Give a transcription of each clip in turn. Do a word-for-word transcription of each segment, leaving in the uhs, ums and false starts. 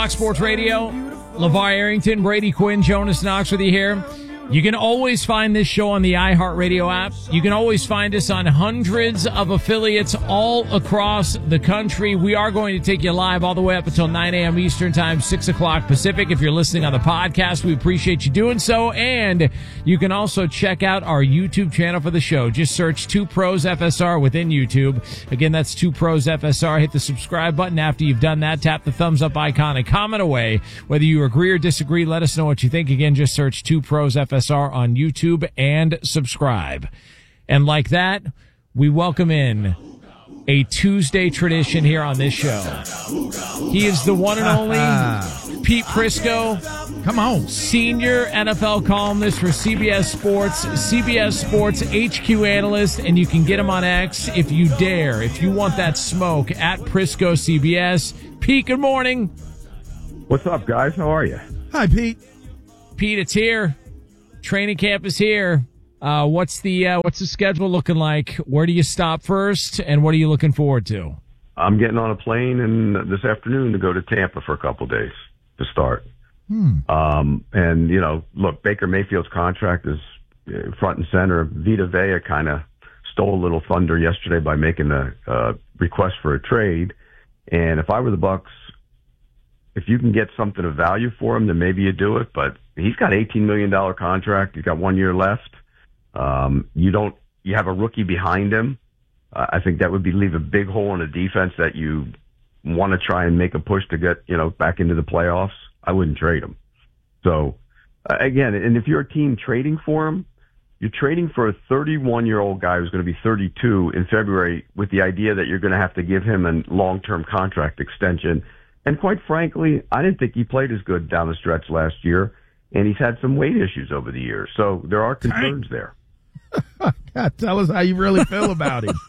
Fox Sports Radio, LeVar Arrington, Brady Quinn, Jonas Knox with you here. You can always find this show on the iHeartRadio app. You can always find us on hundreds of affiliates all across the country. We are going to take you live all the way up until nine a.m. Eastern Time, six o'clock Pacific. If you're listening on the podcast, we appreciate you doing so. And you can also check out our YouTube channel for the show. Just search Two Pros F S R within YouTube. Again, that's Two Pros F S R. Hit the subscribe button. After you've done that, tap the thumbs up icon and comment away. Whether you agree or disagree, let us know what you think. Again, just search Two Pros F S R on YouTube and subscribe. And like that, we welcome in a Tuesday tradition here on this show. He is the one and only Pete Prisco. Come on. Senior N F L columnist for C B S Sports, C B S Sports H Q analyst, and you can get him on X if you dare. If you want that smoke, at Prisco C B S. Pete, good morning. What's up, guys? How are you? Hi, Pete. Pete, it's here. Training camp is here. Uh, what's the uh, what's the schedule looking like? Where do you stop first, and what are you looking forward to? I'm getting on a plane and this afternoon to go to Tampa for a couple days to start. Hmm. Um, and, you know, look, Baker Mayfield's contract is front and center. Vita Vea kind of stole a little thunder yesterday by making a uh, request for a trade. And if I were the Bucs, if you can get something of value for him, then maybe you do it. But he's got an eighteen million dollars contract. He's got one year left. Um, you don't, you have a rookie behind him. Uh, I think that would be leave a big hole in the defense that you want to try and make a push to get, you know, back into the playoffs. I wouldn't trade him. So uh, again, and if you're a team trading for him, you're trading for a thirty-one year old guy who's going to be thirty-two in February with the idea that you're going to have to give him a long-term contract extension. And quite frankly, I didn't think he played as good down the stretch last year, and he's had some weight issues over the years. So there are concerns there. God, tell us how you really feel about him.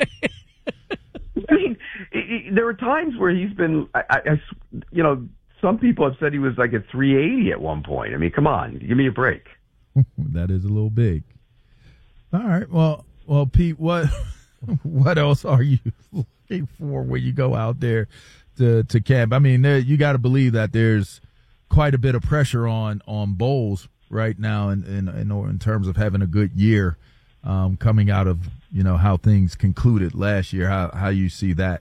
I mean, it, it, there are times where he's been, I, I, I, you know, some people have said he was like at three eighty at one point. I mean, come on, give me a break. That is a little big. All right, well, well, Pete, what what else are you looking for when you go out there to to camp? I mean, there, you got to believe that there's quite a bit of pressure on on Bowles right now in in, in, in terms of having a good year, um, coming out of, you know, how things concluded last year. How how you see that?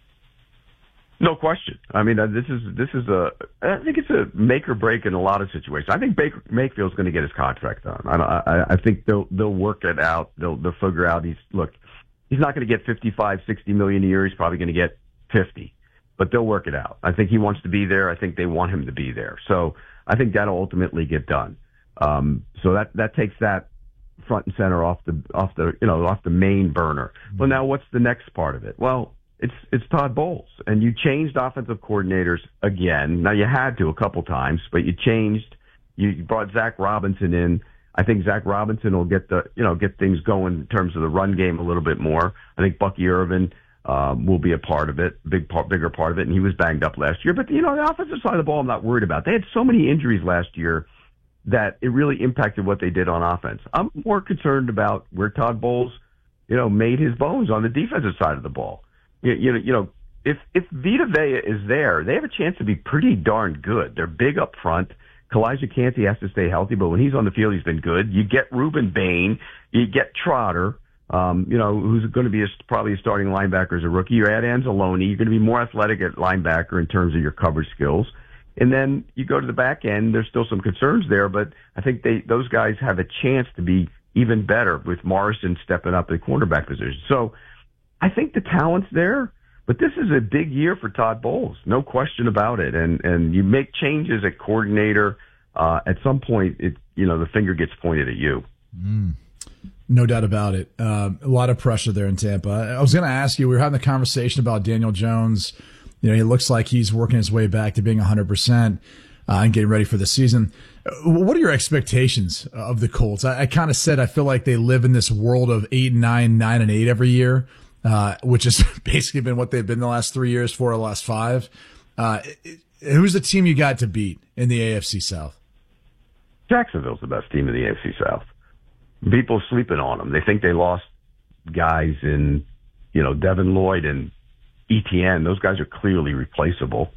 No question. I mean, uh, this is this is a. I think it's a make or break in a lot of situations. I think Baker Mayfield's going to get his contract done. I, I I think they'll they'll work it out. They'll they'll figure out. He's look. He's not going to get fifty-five, sixty million a year. He's probably going to get fifty, but they'll work it out. I think he wants to be there. I think they want him to be there. So I think that'll ultimately get done. Um, so that that takes that front and center off the off the you know off the main burner. Well, now what's the next part of it? Well. It's it's Todd Bowles, and you changed offensive coordinators again. Now, you had to a couple times, but you changed. You brought Zach Robinson in. I think Zach Robinson will get the you know get things going in terms of the run game a little bit more. I think Bucky Irvin um, will be a part of it, big part, bigger part of it, and he was banged up last year. But you know, the offensive side of the ball, I'm not worried about. They had so many injuries last year that it really impacted what they did on offense. I'm more concerned about where Todd Bowles, you know, made his bones on the defensive side of the ball. You, you know, you know, if if Vita Vea is there, they have a chance to be pretty darn good. They're big up front. Kalijah Kancey has to stay healthy, but when he's on the field, he's been good. You get Reuben Bain, you get Trotter, um, you know, who's going to be a, probably a starting linebacker as a rookie. You add Anzalone, you're going to be more athletic at linebacker in terms of your coverage skills. And then you go to the back end. There's still some concerns there, but I think they those guys have a chance to be even better with Morrison stepping up at the cornerback position. So. I think the talent's there, but this is a big year for Todd Bowles, no question about it. And and you make changes at coordinator. Uh, at some point, it you know the finger gets pointed at you. Mm. No doubt about it. Um, a lot of pressure there in Tampa. I was going to ask you. We were having a conversation about Daniel Jones. You know, he looks like he's working his way back to being one hundred percent uh, and getting ready for the season. What are your expectations of the Colts? I, I kind of said I feel like they live in this world of eight and nine, nine and eight every year. Uh, which has basically been what they've been the last three years, for the last five. Uh, who's the team you got to beat in the A F C South? Jacksonville's the best team in the A F C South. People sleeping on them. They think they lost guys in, you know, Devin Lloyd and E T N. Those guys are clearly replaceable.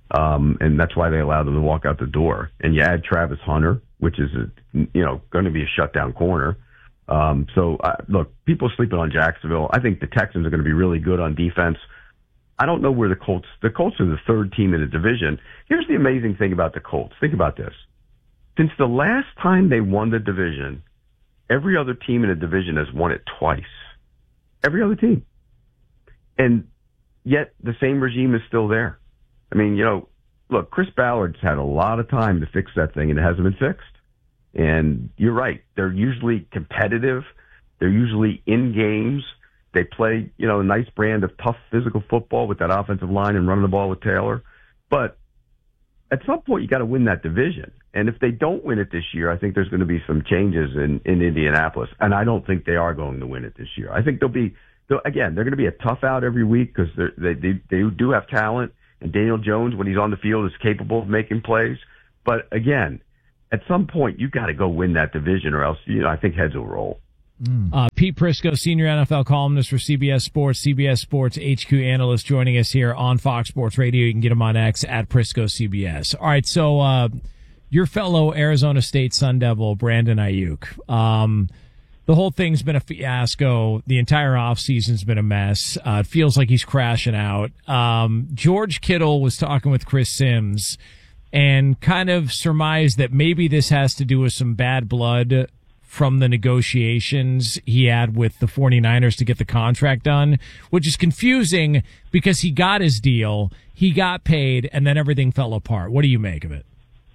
Um, and that's why they allowed them to walk out the door. And you add Travis Hunter, which is, a, you know, going to be a shutdown corner. Um, so, uh, look, people sleeping on Jacksonville. I think the Texans are going to be really good on defense. I don't know where the Colts, the Colts are the third team in the division. Here's the amazing thing about the Colts. Think about this. Since the last time they won the division, every other team in the division has won it twice. Every other team. And yet the same regime is still there. I mean, you know, look, Chris Ballard's had a lot of time to fix that thing, and it hasn't been fixed. And you're right. They're usually competitive. They're usually in games. They play, you know, a nice brand of tough physical football with that offensive line and running the ball with Taylor. But at some point, you got to win that division. And if they don't win it this year, I think there's going to be some changes in, in Indianapolis. And I don't think they are going to win it this year. I think they'll be, they'll, again, they're going to be a tough out every week because they, they, they do have talent. And Daniel Jones, when he's on the field, is capable of making plays. But again, at some point, you got to go win that division, or else, you know, I think heads will roll. Mm. Uh, Pete Prisco, senior N F L columnist for C B S Sports, C B S Sports H Q analyst, joining us here on Fox Sports Radio. You can get him on X at Prisco C B S. All right, so uh, your fellow Arizona State Sun Devil, Brandon Ayuk. Um, the whole thing's been a fiasco. The entire offseason's been a mess. Uh, it feels like he's crashing out. Um, George Kittle was talking with Chris Sims and kind of surmised that maybe this has to do with some bad blood from the negotiations he had with the 49ers to get the contract done, which is confusing because he got his deal, he got paid, and then everything fell apart. What do you make of it?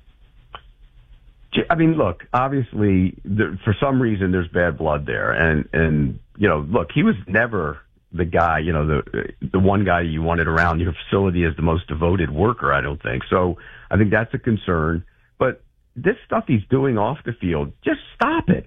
I mean, look, obviously, there, for some reason, there's bad blood there. And, and, you know, look, he was never the guy, you know, the the one guy you wanted around your facility as the most devoted worker, I don't think. So I think that's a concern. But this stuff he's doing off the field, just stop it.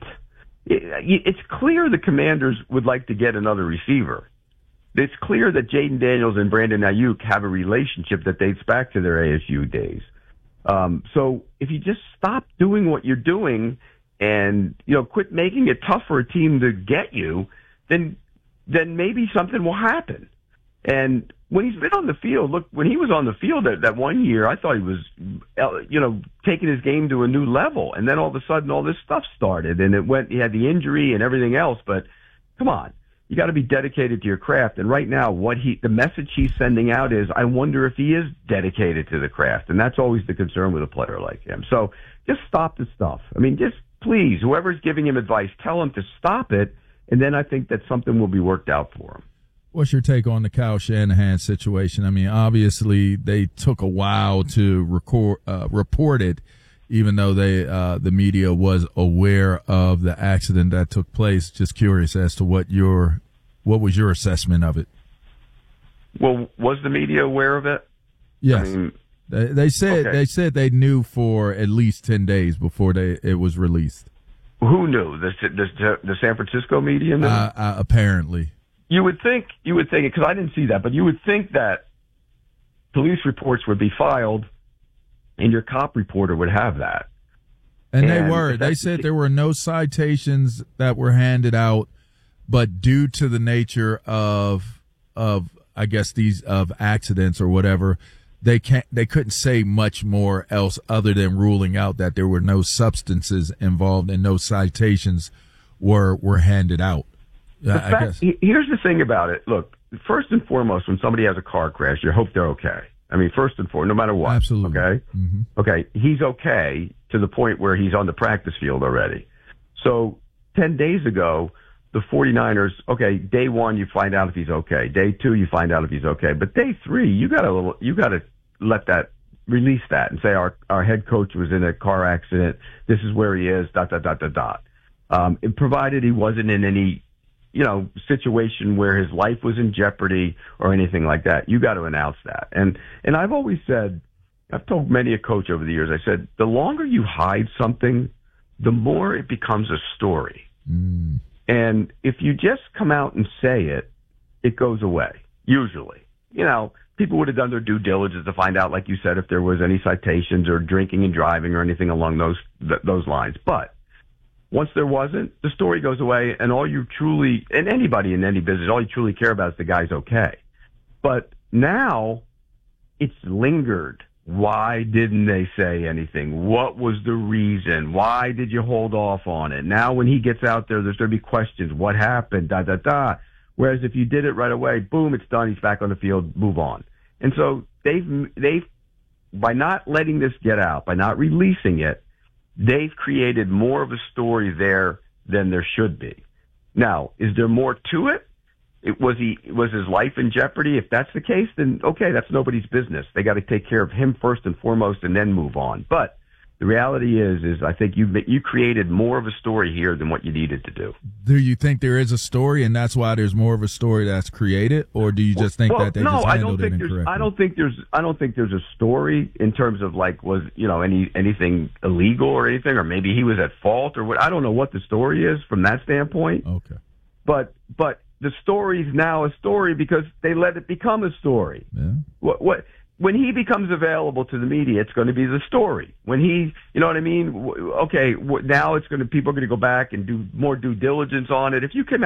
It's clear the Commanders would like to get another receiver. It's clear that Jaden Daniels and Brandon Ayuk have a relationship that dates back to their A S U days. Um, so if you just stop doing what you're doing and, you know, quit making it tough for a team to get you, then then maybe something will happen. And when he's been on the field, look, when he was on the field that, that one year, I thought he was, you know, taking his game to a new level. And then all of a sudden, all this stuff started, and it went. He had the injury and everything else. But come on, you got to be dedicated to your craft. And right now, what he, the message he's sending out is, I wonder if he is dedicated to the craft. And that's always the concern with a player like him. So just stop the stuff. I mean, just please, whoever's giving him advice, tell him to stop it. And then I think that something will be worked out for him. What's your take on the Kyle Shanahan situation? I mean, obviously they took a while to record, uh, report it, even though they uh, the media was aware of the accident that took place. Just curious as to what your what was your assessment of it? Well, was the media aware of it? Yes, I mean, they, they said okay. they said they knew for at least ten days before they it was released. Who knew? The the, the San Francisco media knew? Uh, uh, apparently. You would think, you would think, because I didn't see that, but you would think that police reports would be filed and your cop reporter would have that. And, and they were. They said there were no citations that were handed out, but due to the nature of, of I guess, these of accidents or whatever, they can't, they couldn't say much more else other than ruling out that there were no substances involved and no citations were, were handed out. The I fact, guess. Here's the thing about it. Look, first and foremost, when somebody has a car crash, you hope they're okay. I mean, first and foremost, no matter what. Absolutely. Okay? Mm-hmm. Okay, he's okay to the point where he's on the practice field already. So ten days ago, the 49ers, okay, day one, you find out if he's okay. Day two, you find out if he's okay. But day three, you gotta, you gotta let that, release that and say our, our head coach was in a car accident. This is where he is, dot, dot, dot, dot, dot. Um, it, provided he wasn't in any, you know, situation where his life was in jeopardy or anything like that. You got to announce that. And, and I've always said, I've told many a coach over the years, I said, the longer you hide something, the more it becomes a story. Mm. And if you just come out and say it, it goes away, usually. You know, people would have done their due diligence to find out, like you said, if there was any citations or drinking and driving or anything along those, th- those lines. But once there wasn't, the story goes away, and all you truly, and anybody in any business, all you truly care about is the guy's okay. But now it's lingered. Why didn't they say anything? What was the reason? Why did you hold off on it? Now when he gets out there, there's going to be questions. What happened? Da, da, da. Whereas if you did it right away, boom, it's done. He's back on the field. Move on. And so they've, they've, by not letting this get out, by not releasing it, they've created more of a story there than there should be. Now, is there more to it? It was he was his life in jeopardy? If that's the case, then okay, that's nobody's business. They got to take care of him first and foremost, and then move on. But the reality is, is I think you you created more of a story here than what you needed to do. Do you think there is a story, and that's why there's more of a story that's created, or do you just think well, that they no, just I handled don't think it there's, incorrectly? I don't think there's I don't think there's a story in terms of like was you know any anything illegal or anything, or maybe he was at fault or what. I don't know what the story is from that standpoint. Okay, but but. The story's now a story because they let it become a story. Yeah. What, what, when he becomes available to the media, it's going to be the story. When he, you know what I mean? Okay, now it's going to, people are going to go back and do more due diligence on it. If you come